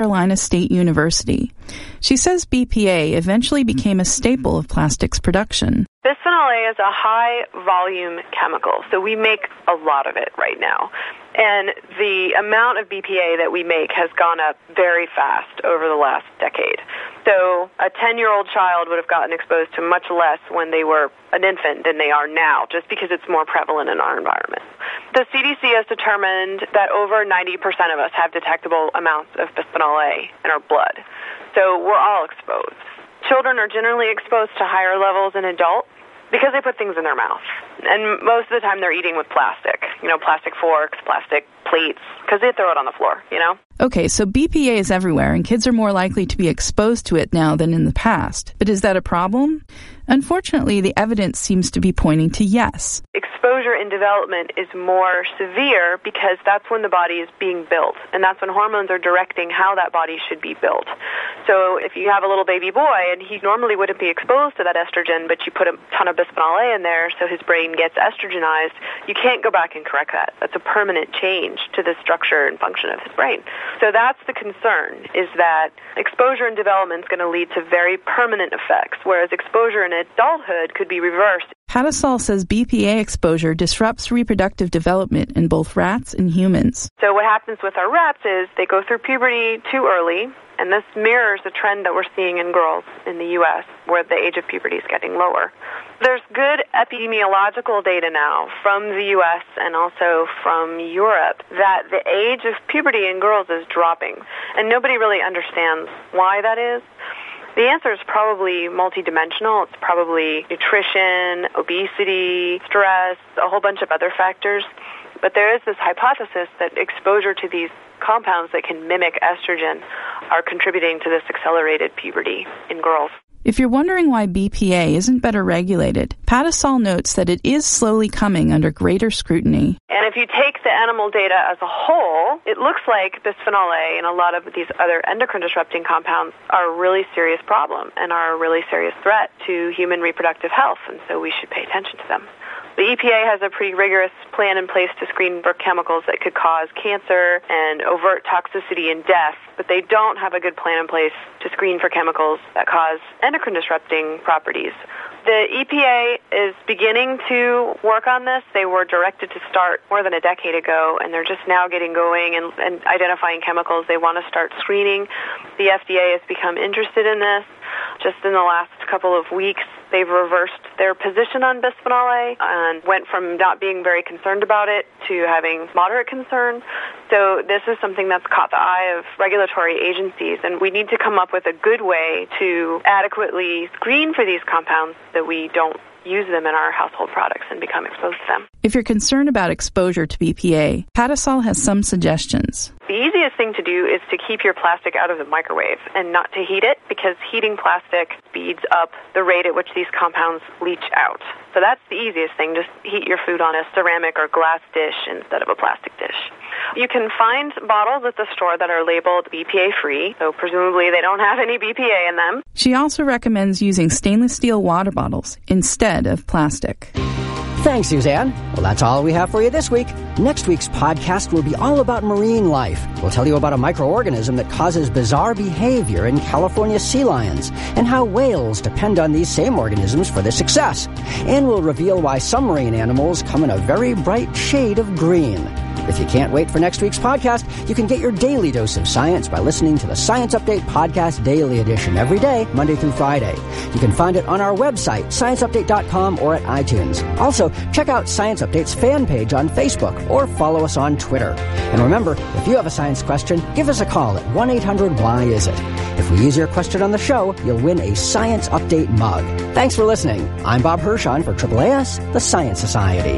Carolina State University. She says BPA eventually became a staple of plastics production. Bisphenol A is a high-volume chemical, so we make a lot of it right now. And the amount of BPA that we make has gone up very fast over the last decade. So a 10-year-old child would have gotten exposed to much less when they were an infant than they are now, just because it's more prevalent in our environment. The CDC has determined that over 90% of us have detectable amounts of bisphenol A in our blood. So we're all exposed. Children are generally exposed to higher levels than adults because they put things in their mouth. And most of the time they're eating with plastic, plastic forks, plastic plates, because they throw it on the floor, Okay, so BPA is everywhere, and kids are more likely to be exposed to it now than in the past. But is that a problem? Unfortunately, the evidence seems to be pointing to yes. Exposure in development is more severe because that's when the body is being built, and that's when hormones are directing how that body should be built. So if you have a little baby boy, and he normally wouldn't be exposed to that estrogen, but you put a ton of bisphenol A in there so his brain gets estrogenized, you can't go back and correct that. That's a permanent change to the structure and function of his brain. So that's the concern, is that exposure in development is going to lead to very permanent effects, whereas exposure in adulthood could be reversed. Patisol says BPA exposure disrupts reproductive development in both rats and humans. So what happens with our rats is they go through puberty too early, and this mirrors the trend that we're seeing in girls in the U.S., where the age of puberty is getting lower. There's good epidemiological data now from the U.S. and also from Europe that the age of puberty in girls is dropping, and nobody really understands why that is. The answer is probably multidimensional. It's probably nutrition, obesity, stress, a whole bunch of other factors. But there is this hypothesis that exposure to these compounds that can mimic estrogen are contributing to this accelerated puberty in girls. If you're wondering why BPA isn't better regulated, Patisol notes that it is slowly coming under greater scrutiny. And if you take the animal data as a whole, it looks like bisphenol A and a lot of these other endocrine-disrupting compounds are a really serious problem and are a really serious threat to human reproductive health, and so we should pay attention to them. The EPA has a pretty rigorous plan in place to screen for chemicals that could cause cancer and overt toxicity and death, but they don't have a good plan in place to screen for chemicals that cause endocrine-disrupting properties. The EPA is beginning to work on this. They were directed to start more than a decade ago, and they're just now getting going and identifying chemicals they want to start screening. The FDA has become interested in this. Just in the last couple of weeks, they've reversed their position on bisphenol A and went from not being very concerned about it to having moderate concern. So this is something that's caught the eye of regulatory agencies, and we need to come up with a good way to adequately screen for these compounds so we don't use them in our household products and become exposed to them. If you're concerned about exposure to BPA, Patisol has some suggestions. The easiest thing to do is to keep your plastic out of the microwave and not to heat it, because heating plastic speeds up the rate at which these compounds leach out. So that's the easiest thing. Just heat your food on a ceramic or glass dish instead of a plastic dish. You can find bottles at the store that are labeled BPA-free, so presumably they don't have any BPA in them. She also recommends using stainless steel water bottles instead of plastic. Thanks, Suzanne. Well, that's all we have for you this week. Next week's podcast will be all about marine life. We'll tell you about a microorganism that causes bizarre behavior in California sea lions and how whales depend on these same organisms for their success. And we'll reveal why some marine animals come in a very bright shade of green. If you can't wait for next week's podcast, you can get your daily dose of science by listening to the Science Update Podcast Daily Edition every day, Monday through Friday. You can find it on our website, scienceupdate.com, or at iTunes. Also, check out Science Update's fan page on Facebook or follow us on Twitter. And remember, if you have a science question, give us a call at 1-800-WHY-IS-IT. If we use your question on the show, you'll win a Science Update mug. Thanks for listening. I'm Bob Hirschon for AAAS, the Science Society.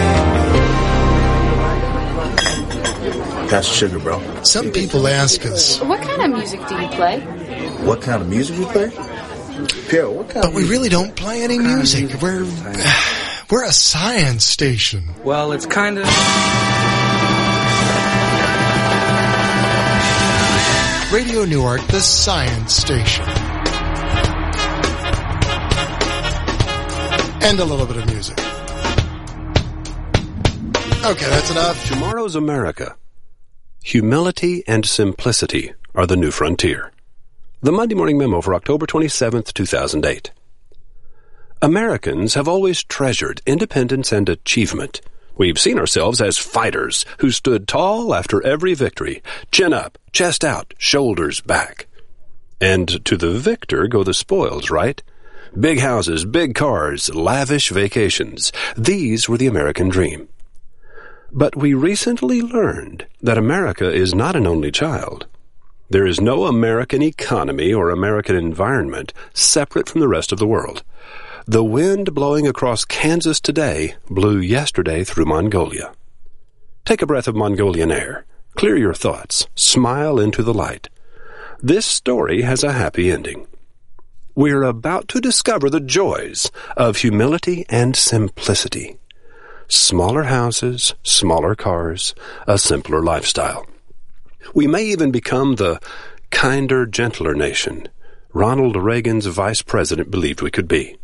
That's sugar, bro. Some people ask us, what kind of music do you play? What kind of music we play? Pierre, what kind but we really don't play any music. We're a science station. Well, it's kind of... Radio Newark, the science station. And a little bit of music. Okay, that's enough. Tomorrow's America. Humility and simplicity are the new frontier. The Monday Morning Memo for October 27th, 2008. Americans have always treasured independence and achievement. We've seen ourselves as fighters who stood tall after every victory, chin up, chest out, shoulders back. And to the victor go the spoils, right? Big houses, big cars, lavish vacations. These were the American dream. But we recently learned that America is not an only child. There is no American economy or American environment separate from the rest of the world. The wind blowing across Kansas today blew yesterday through Mongolia. Take a breath of Mongolian air. Clear your thoughts. Smile into the light. This story has a happy ending. We're about to discover the joys of humility and simplicity. Smaller houses, smaller cars, a simpler lifestyle. We may even become the kinder, gentler nation Ronald Reagan's vice president believed we could be.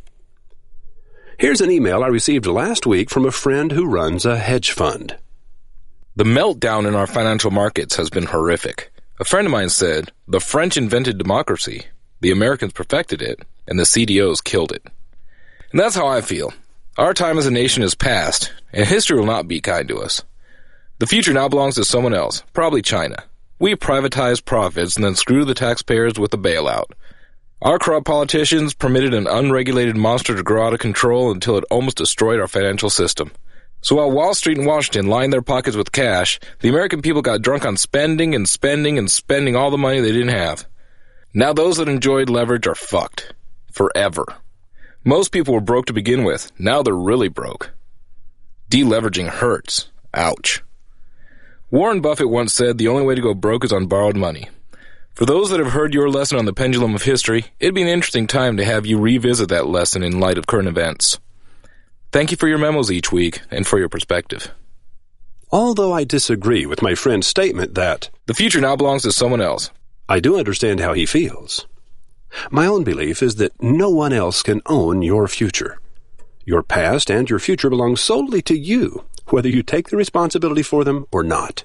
Here's an email I received last week from a friend who runs a hedge fund. The meltdown in our financial markets has been horrific. A friend of mine said, the French invented democracy, the Americans perfected it, and the CDOs killed it. And that's how I feel. Our time as a nation has passed, and history will not be kind to us. The future now belongs to someone else, probably China. We privatize profits and then screw the taxpayers with a bailout. Our corrupt politicians permitted an unregulated monster to grow out of control until it almost destroyed our financial system. So while Wall Street and Washington lined their pockets with cash, the American people got drunk on spending and spending and spending all the money they didn't have. Now those that enjoyed leverage are fucked. Forever. Most people were broke to begin with. Now they're really broke. Deleveraging hurts. Ouch. Warren Buffett once said the only way to go broke is on borrowed money. For those that have heard your lesson on the pendulum of history, it'd be an interesting time to have you revisit that lesson in light of current events. Thank you for your memos each week and for your perspective. Although I disagree with my friend's statement that the future now belongs to someone else, I do understand how he feels. My own belief is that no one else can own your future. Your past and your future belong solely to you, whether you take the responsibility for them or not.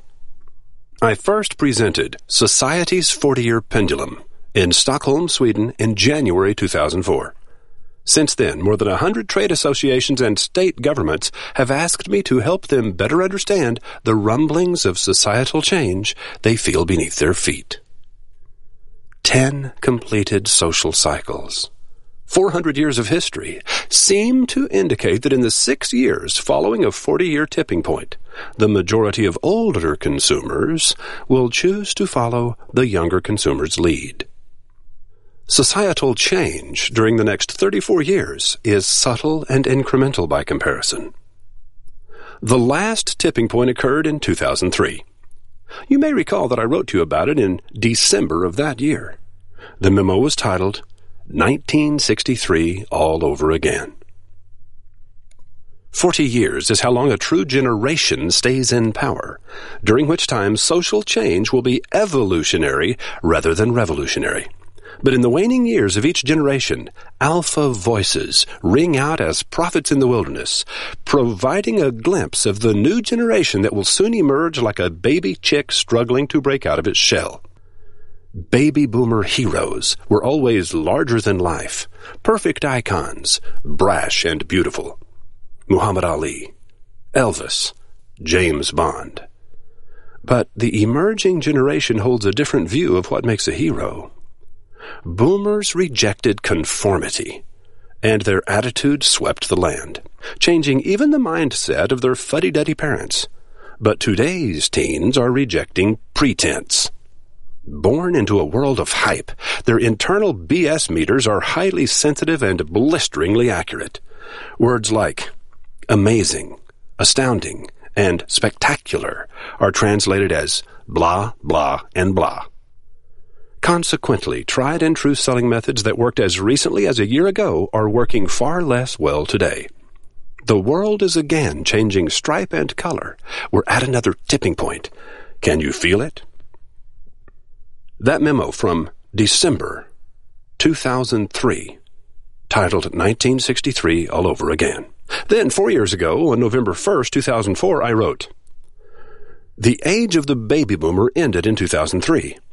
I first presented Society's 40-Year Pendulum in Stockholm, Sweden in January 2004. Since then, more than 100 trade associations and state governments have asked me to help them better understand the rumblings of societal change they feel beneath their feet. 10 completed social cycles, 400 years of history, seem to indicate that in the 6 years following a 40-year tipping point, the majority of older consumers will choose to follow the younger consumers' lead. Societal change during the next 34 years is subtle and incremental by comparison. The last tipping point occurred in 2003. You may recall that I wrote to you about it in December of that year. The memo was titled 1963 All Over Again. 40 years is how long a true generation stays in power, during which time social change will be evolutionary rather than revolutionary. But in the waning years of each generation, alpha voices ring out as prophets in the wilderness, providing a glimpse of the new generation that will soon emerge like a baby chick struggling to break out of its shell. Baby boomer heroes were always larger than life, perfect icons, brash and beautiful. Muhammad Ali, Elvis, James Bond. But the emerging generation holds a different view of what makes a hero. Boomers rejected conformity, and their attitude swept the land, changing even the mindset of their fuddy-duddy parents. But today's teens are rejecting pretense. Born into a world of hype, their internal BS meters are highly sensitive and blisteringly accurate. Words like amazing, astounding, and spectacular are translated as blah, blah, and blah. Consequently, tried and true selling methods that worked as recently as a year ago are working far less well today. The world is again changing stripe and color. We're at another tipping point. Can you feel it? That memo from December 2003, titled 1963 All Over Again. Then, 4 years ago, on November 1st, 2004, I wrote, The age of the baby boomer ended in 2003.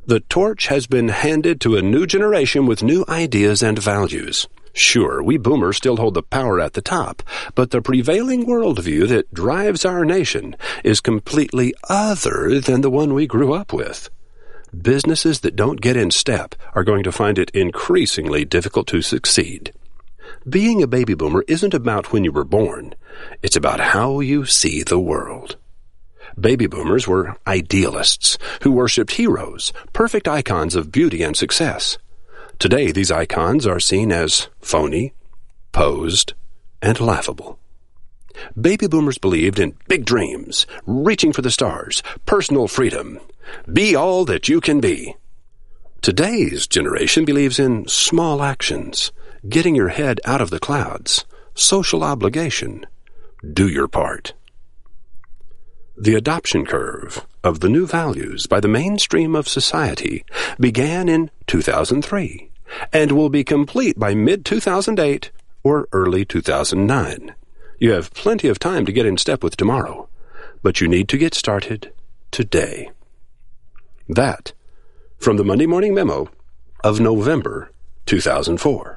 The torch has been handed to a new generation with new ideas and values. Sure, we boomers still hold the power at the top, but the prevailing worldview that drives our nation is completely other than the one we grew up with. Businesses that don't get in step are going to find it increasingly difficult to succeed. Being a baby boomer isn't about when you were born. It's about how you see the world. Baby boomers were idealists who worshipped heroes, perfect icons of beauty and success. Today, these icons are seen as phony, posed, and laughable. Baby boomers believed in big dreams, reaching for the stars, personal freedom. Be all that you can be. Today's generation believes in small actions, getting your head out of the clouds, social obligation. Do your part. The adoption curve of the new values by the mainstream of society began in 2003 and will be complete by mid-2008 or early 2009. You have plenty of time to get in step with tomorrow, but you need to get started today. That from the Monday Morning Memo of November 2004.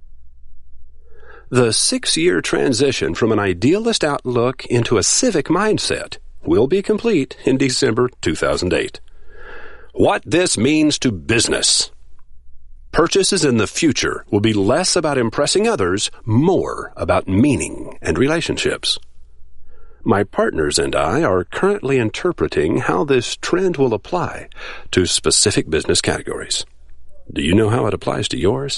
The 6-year transition from an idealist outlook into a civic mindset will be complete in December 2008. What this means to business. Purchases in the future will be less about impressing others, more about meaning and relationships. My partners and I are currently interpreting how this trend will apply to specific business categories. Do you know how it applies to yours?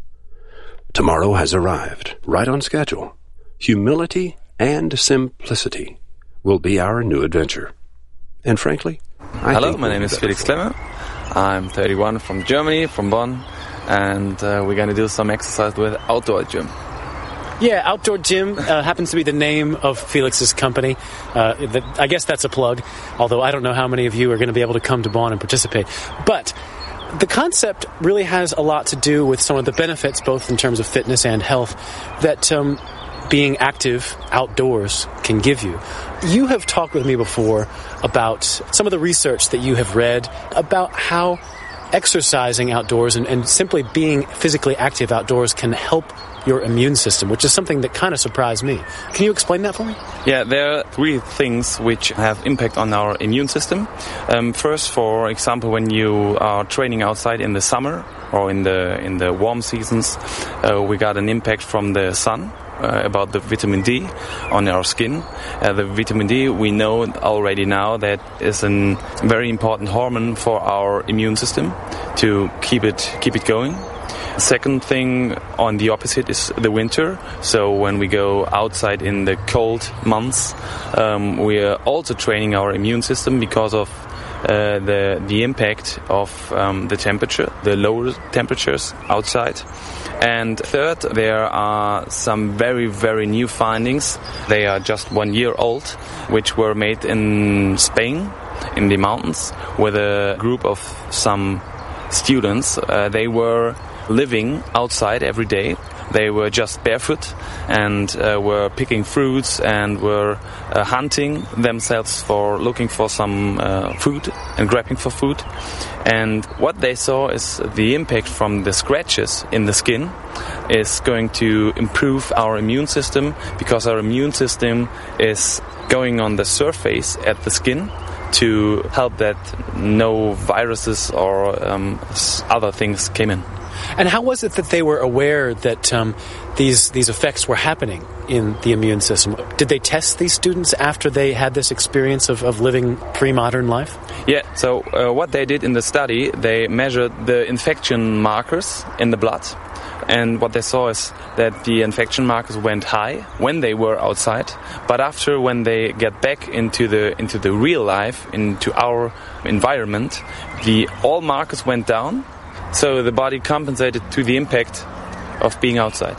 Tomorrow has arrived, right on schedule. Humility and simplicity will be our new adventure. And frankly, Hello, my name is Felix Klemmer. I'm 31 from Germany, from Bonn, and we're going to do some exercise with Outdoor Gym. Yeah, Outdoor Gym happens to be the name of Felix's company. I guess that's a plug, although I don't know how many of you are going to be able to come to Bonn and participate. But the concept really has a lot to do with some of the benefits, both in terms of fitness and health, that being active outdoors can give you. You have talked with me before about some of the research that you have read about how exercising outdoors and simply being physically active outdoors can help your immune system, which is something that kind of surprised me. Can you explain that for me? Yeah, there are 3 things which have impact on our immune system. First, for example, when you are training outside in the summer or in the warm seasons, we got an impact from the sun. About the vitamin D on our skin. The vitamin D, we know already now that is a very important hormone for our immune system to keep it going. Second thing, on the opposite, is the winter. So when we go outside in the cold months, we are also training our immune system because of the impact of the temperature, the lower temperatures outside. And third, there are some very, very new findings. They are just 1 year old, which were made in Spain, in the mountains, with a group of some students. They were living outside every day. They were just barefoot and were picking fruits and were hunting themselves looking for some food and grabbing for food. And what they saw is the impact from the scratches in the skin is going to improve our immune system, because our immune system is going on the surface at the skin to help that no viruses or other things came in. And how was it that they were aware that these effects were happening in the immune system? Did they test these students after they had this experience of living pre-modern life? Yeah, so what they did in the study, they measured the infection markers in the blood. And what they saw is that the infection markers went high when they were outside, but after, when they get back into the real life, into our environment, all markers went down. So the body compensated to the impact of being outside.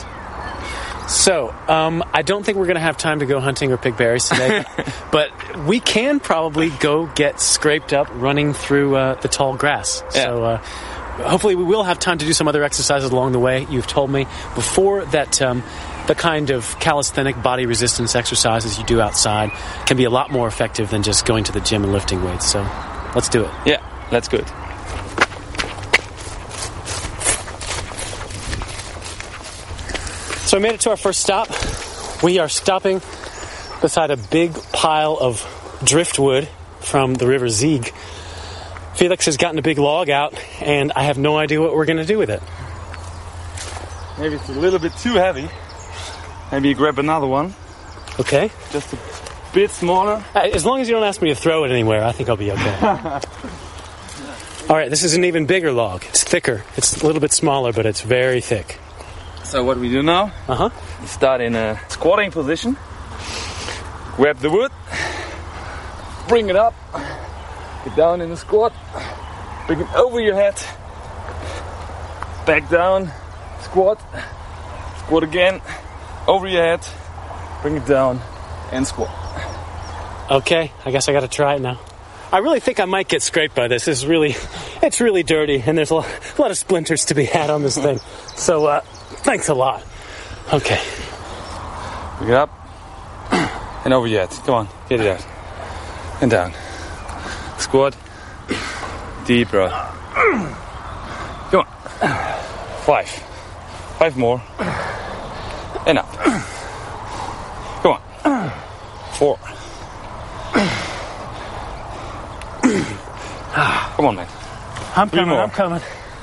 So, I don't think we're going to have time to go hunting or pick berries today, but we can probably go get scraped up running through the tall grass. Yeah. So, hopefully we will have time to do some other exercises along the way. You've told me before that the kind of calisthenic body resistance exercises you do outside can be a lot more effective than just going to the gym and lifting weights. So, let's do it. Yeah, let's go. So I made it to our first stop. We are stopping beside a big pile of driftwood from the River Zieg. Felix has gotten a big log out, and I have no idea what we're going to do with it. Maybe it's a little bit too heavy. Maybe you grab another one. Okay. Just a bit smaller. As long as you don't ask me to throw it anywhere, I think I'll be okay. All right, this is an even bigger log. It's thicker. It's a little bit smaller, but it's very thick. So what we do now, we start in a squatting position, grab the wood, bring it up, get down in the squat, bring it over your head, back down, squat again, over your head, bring it down, and squat. Okay, I guess I gotta try it now. I really think I might get scraped by this. It's really dirty, and there's a lot of splinters to be had on this thing. So, thanks a lot. Okay. Bring it up, and over your head. Come on, get it out. And down. Squat. Deep breath. Come on. 5. 5 more. And up. Come on. 4. Come on, man. I'm coming.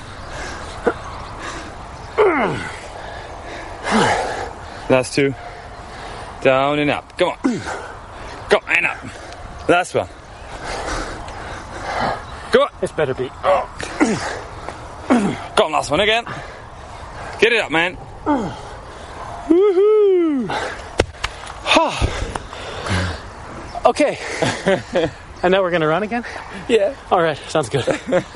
Last 2. Down and up. Come on. Go and up. Last one. Go on. This better be. Go on, last one again. Get it up, man. Woohoo! Okay. And now we're going to run again? Yeah. All right. Sounds good.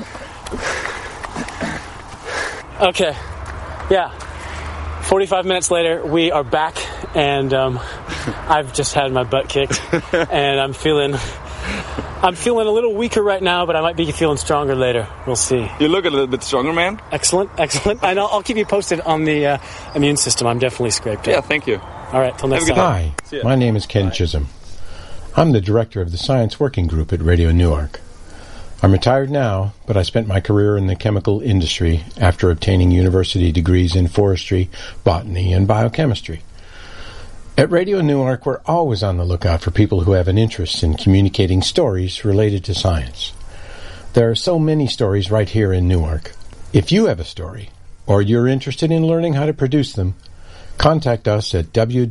Okay. Yeah. 45 minutes later, we are back, and I've just had my butt kicked, and I'm feeling a little weaker right now, but I might be feeling stronger later. We'll see. You look a little bit stronger, man. Excellent. And I'll keep you posted on the immune system. I'm definitely scraped up. Yeah, thank you. All right, till next time. Hi, my name is Ken Chisholm. I'm the director of the Science Working Group at Radio Newark. I'm retired now, but I spent my career in the chemical industry after obtaining university degrees in forestry, botany, and biochemistry. At Radio Newark, we're always on the lookout for people who have an interest in communicating stories related to science. There are so many stories right here in Newark. If you have a story, or you're interested in learning how to produce them, contact us at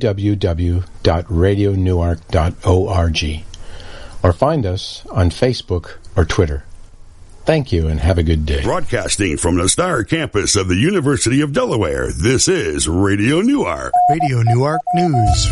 www.radionewark.org or find us on Facebook or Twitter. Thank you and have a good day. Broadcasting from the Star Campus of the University of Delaware, this is Radio Newark. Radio Newark News.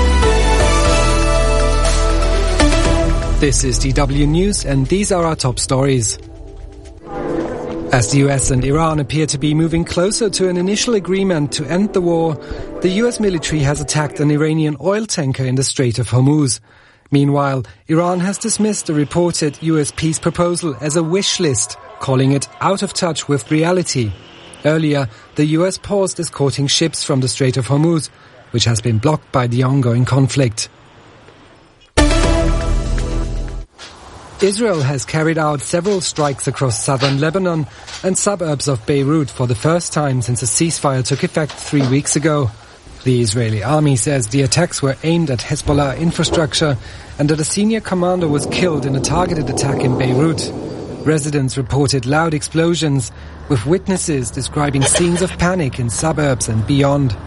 This is DW News, and these are our top stories. As the US and Iran appear to be moving closer to an initial agreement to end the war, the US military has attacked an Iranian oil tanker in the Strait of Hormuz. Meanwhile, Iran has dismissed the reported US peace proposal as a wish list, calling it out of touch with reality. Earlier, the US paused escorting ships from the Strait of Hormuz, which has been blocked by the ongoing conflict. Israel has carried out several strikes across southern Lebanon and suburbs of Beirut for the first time since a ceasefire took effect 3 weeks ago. The Israeli army says the attacks were aimed at Hezbollah infrastructure and that a senior commander was killed in a targeted attack in Beirut. Residents reported loud explosions, with witnesses describing scenes of panic in suburbs and beyond.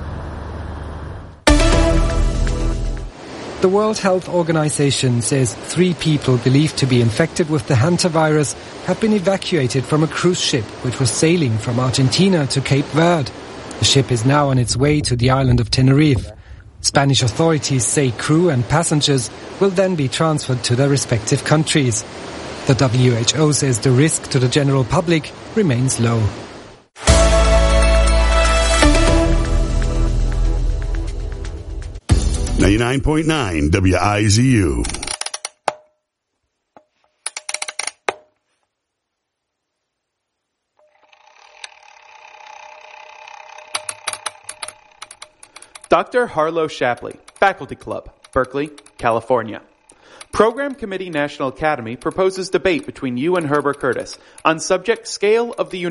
The World Health Organization says 3 people believed to be infected with the hantavirus have been evacuated from a cruise ship which was sailing from Argentina to Cape Verde. The ship is now on its way to the island of Tenerife. Spanish authorities say crew and passengers will then be transferred to their respective countries. The WHO says the risk to the general public remains low. .9 WIZU. Dr. Harlow Shapley, Faculty Club, Berkeley, California. Program Committee National Academy proposes debate between you and Herbert Curtis on subject scale of the universe.